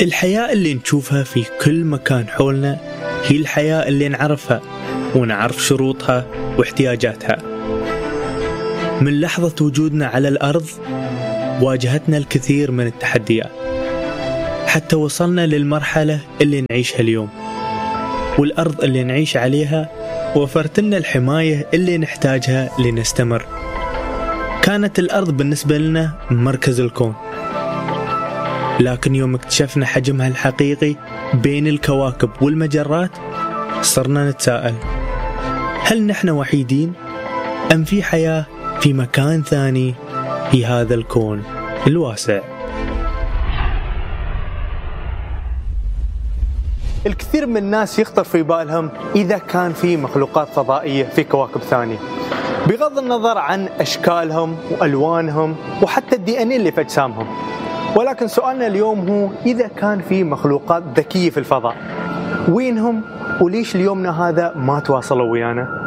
الحياة اللي نشوفها في كل مكان حولنا هي الحياة اللي نعرفها ونعرف شروطها واحتياجاتها. من لحظة وجودنا على الأرض واجهتنا الكثير من التحديات حتى وصلنا للمرحلة اللي نعيشها اليوم، والأرض اللي نعيش عليها وفرت لنا الحماية اللي نحتاجها لنستمر. كانت الأرض بالنسبة لنا مركز الكون، لكن يوم اكتشفنا حجمها الحقيقي بين الكواكب والمجرات صرنا نتساءل: هل نحن وحيدين؟ أم في حياة في مكان ثاني في هذا الكون الواسع؟ الكثير من الناس يخطر في بالهم إذا كان في مخلوقات فضائية في كواكب ثانية، بغض النظر عن أشكالهم وألوانهم وحتى الدي ان اللي في أجسامهم. ولكن سؤالنا اليوم هو: إذا كان في مخلوقات ذكية في الفضاء، وينهم وليش اليومنا هذا ما تواصلوا ويانا؟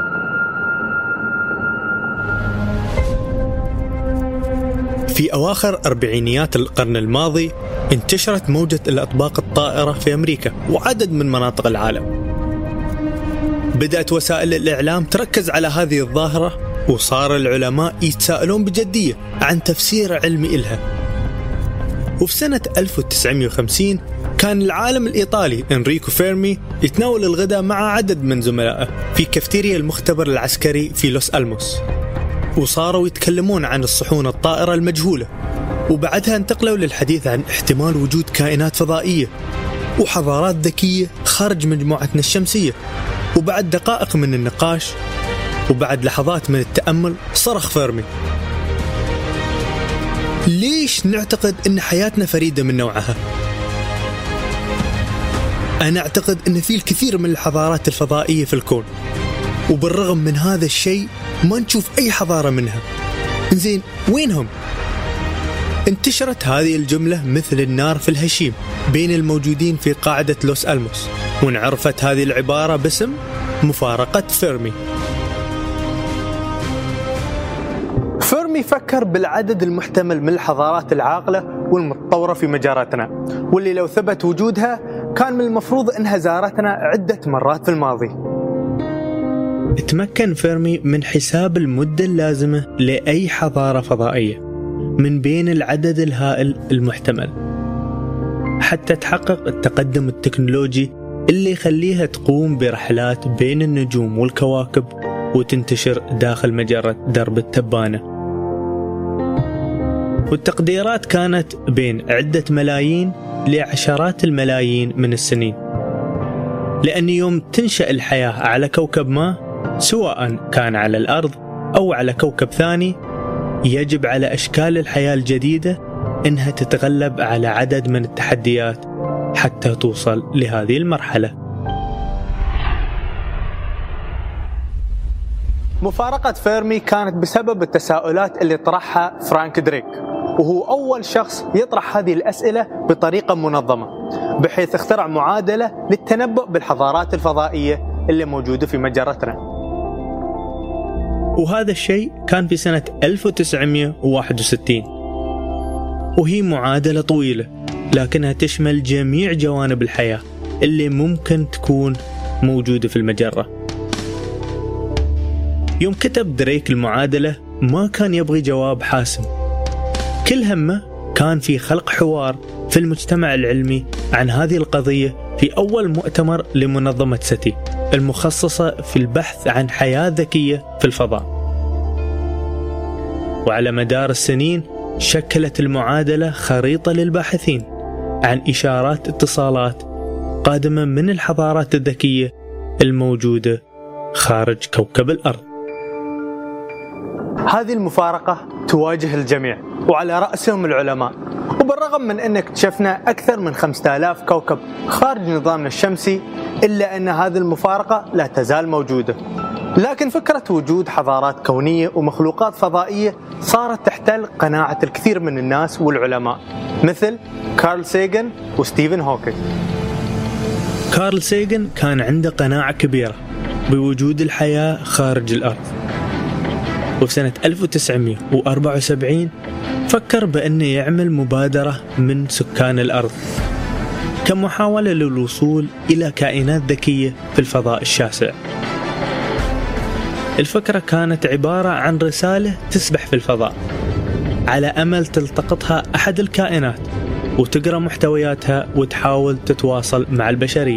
في أواخر أربعينيات القرن الماضي انتشرت موجة الأطباق الطائرة في أمريكا وعدد من مناطق العالم. بدأت وسائل الإعلام تركز على هذه الظاهرة، وصار العلماء يتساءلون بجدية عن تفسير علمي إلها. وفي سنة 1950 كان العالم الإيطالي إنريكو فيرمي يتناول الغداء مع عدد من زملائه في كافتيريا المختبر العسكري في لوس ألموس، وصاروا يتكلمون عن الصحون الطائرة المجهولة، وبعدها انتقلوا للحديث عن احتمال وجود كائنات فضائية وحضارات ذكية خارج مجموعتنا الشمسية. وبعد دقائق من النقاش وبعد لحظات من التأمل صرخ فيرمي: ليش نعتقد أن حياتنا فريدة من نوعها؟ أنا أعتقد أن في الكثير من الحضارات الفضائية في الكون، وبالرغم من هذا الشيء ما نشوف أي حضارة منها. إنزين وينهم؟ انتشرت هذه الجملة مثل النار في الهشيم بين الموجودين في قاعدة لوس ألموس، وانعرفت هذه العبارة باسم مفارقة فيرمي. فيرمي فكر بالعدد المحتمل من الحضارات العاقلة والمتطورة في مجراتنا، واللي لو ثبت وجودها كان من المفروض أنها زارتنا عدة مرات في الماضي. تمكن فيرمي من حساب المدة اللازمة لأي حضارة فضائية من بين العدد الهائل المحتمل، حتى تحقق التقدم التكنولوجي اللي يخليها تقوم برحلات بين النجوم والكواكب وتنتشر داخل مجرة درب التبانة. والتقديرات كانت بين عدة ملايين لعشرات الملايين من السنين، لأن يوم تنشأ الحياة على كوكب ما، سواء كان على الأرض أو على كوكب ثاني، يجب على أشكال الحياة الجديدة إنها تتغلب على عدد من التحديات حتى توصل لهذه المرحلة. مفارقة فيرمي كانت بسبب التساؤلات اللي طرحها فرانك دريك، وهو أول شخص يطرح هذه الأسئلة بطريقة منظمة، بحيث اخترع معادلة للتنبؤ بالحضارات الفضائية اللي موجودة في مجرتنا. وهذا الشيء كان في سنة 1961، وهي معادلة طويلة لكنها تشمل جميع جوانب الحياة اللي ممكن تكون موجودة في المجرة. يوم كتب دريك المعادلة ما كان يبغي جواب حاسم، كل همه كان في خلق حوار في المجتمع العلمي عن هذه القضية في أول مؤتمر لمنظمة سيتي المخصصة في البحث عن حياة ذكية في الفضاء. وعلى مدار السنين شكلت المعادلة خريطة للباحثين عن إشارات اتصالات قادمة من الحضارات الذكية الموجودة خارج كوكب الأرض. هذه المفارقة تواجه الجميع وعلى رأسهم العلماء، وبالرغم من أن اكتشفنا أكثر من 5000 كوكب خارج نظامنا الشمسي، إلا أن هذه المفارقة لا تزال موجودة. لكن فكرة وجود حضارات كونية ومخلوقات فضائية صارت تحتل قناعة الكثير من الناس والعلماء، مثل كارل سيغن وستيفن هوكينج. كارل سيغن كان عنده قناعة كبيرة بوجود الحياة خارج الأرض، وفي سنة 1974 فكر بأنه يعمل مبادرة من سكان الأرض كمحاولة للوصول إلى كائنات ذكية في الفضاء الشاسع. الفكرة كانت عبارة عن رسالة تسبح في الفضاء على أمل تلتقطها أحد الكائنات وتقرأ محتوياتها وتحاول تتواصل مع البشرية.